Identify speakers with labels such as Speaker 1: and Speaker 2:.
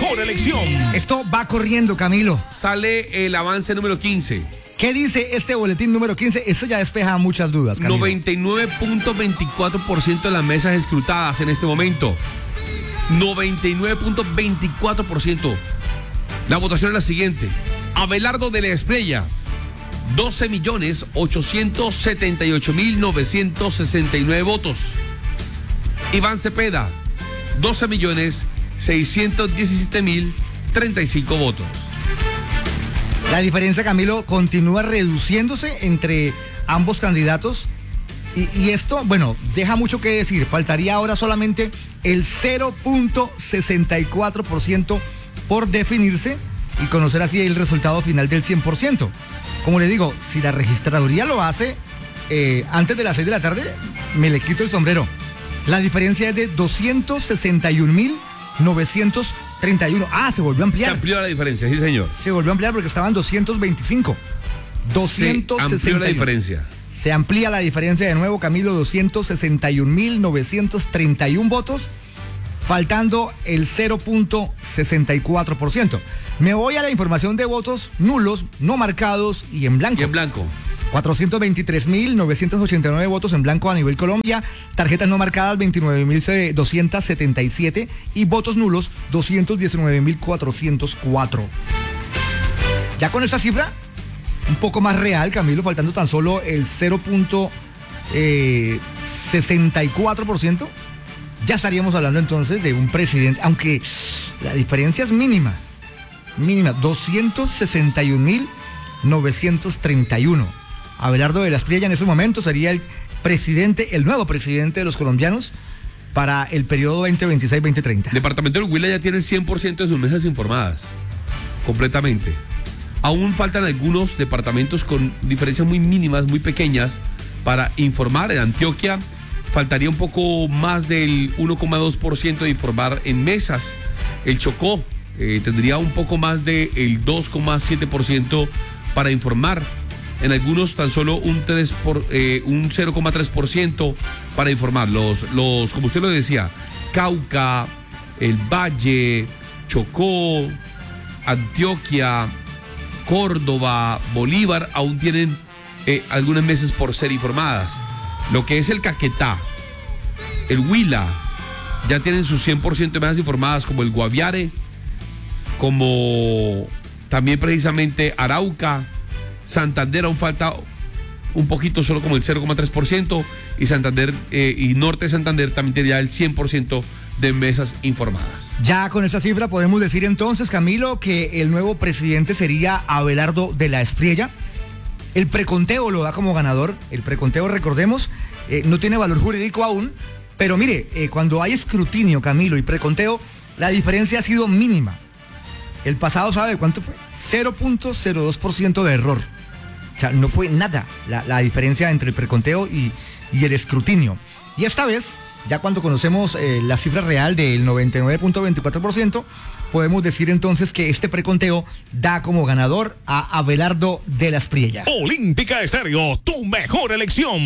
Speaker 1: mejor elección.
Speaker 2: Esto va corriendo, Camilo.
Speaker 3: Sale el avance número 15.
Speaker 2: ¿Qué dice este boletín número 15? Esto ya despeja muchas dudas, Camilo.
Speaker 3: 99.24% de las mesas escrutadas en este momento. 99.24%. La votación es la siguiente. Abelardo de la Espriella, 12.878.969 votos. Iván Cepeda, 12.617.035 votos.
Speaker 2: La diferencia, Camilo, continúa reduciéndose entre ambos candidatos. Y esto, bueno, deja mucho que decir. Faltaría ahora solamente el 0.64% por definirse y conocer así el resultado final del 100%. Como le digo, si la registraduría lo hace antes de las 6 de la tarde, me le quito el sombrero. La diferencia es de 261.931. Ah, se volvió a ampliar.
Speaker 3: Se amplió la diferencia, sí, señor.
Speaker 2: Se volvió a ampliar porque estaban 225. 261.
Speaker 3: Se amplió la diferencia.
Speaker 2: Se amplía la diferencia de nuevo, Camilo, 261.931 votos, faltando el 0.64%. Me voy a la información de votos nulos, no marcados y en blanco.
Speaker 3: Y en blanco.
Speaker 2: 423.989 votos en blanco a nivel Colombia, tarjetas no marcadas 29.277 y votos nulos 219.404. Ya con esta cifra, un poco más real, Camilo, faltando tan solo el 0.64%, ya estaríamos hablando entonces de un presidente, aunque la diferencia es mínima, 261.931. Abelardo de la Espriella en ese momento sería el nuevo presidente de los colombianos para el periodo 2026-2030.
Speaker 3: Departamento del Huila ya tiene el 100% de sus mesas informadas, completamente. Aún faltan algunos departamentos con diferencias muy mínimas, muy pequeñas, para informar. En Antioquia faltaría un poco más del 1,2% de informar en mesas. El Chocó tendría un poco más del 2,7% para informar. En algunos tan solo un 0,3% para informar. Los, como usted lo decía, Cauca, el Valle, Chocó, Antioquia, Córdoba, Bolívar, aún tienen algunas mesas por ser informadas. Lo que es el Caquetá, el Huila, ya tienen sus 100% de mesas informadas, como el Guaviare, como también precisamente Arauca. Santander aún falta un poquito, solo como el 0,3%, y Santander y Norte de Santander también tendría el 100% de mesas informadas.
Speaker 2: Ya con esa cifra podemos decir entonces, Camilo, que el nuevo presidente sería Abelardo de la Espriella. El preconteo lo da como ganador. El preconteo, recordemos, no tiene valor jurídico aún, pero mire, cuando hay escrutinio, Camilo, y preconteo, la diferencia ha sido mínima. El pasado, ¿sabe cuánto fue? 0.02% de error. O sea, no fue nada la diferencia entre el preconteo y el escrutinio. Y esta vez, ya cuando conocemos la cifra real del 99.24%, podemos decir entonces que este preconteo da como ganador a Abelardo de la Espriella.
Speaker 1: Olímpica Estéreo, tu mejor elección.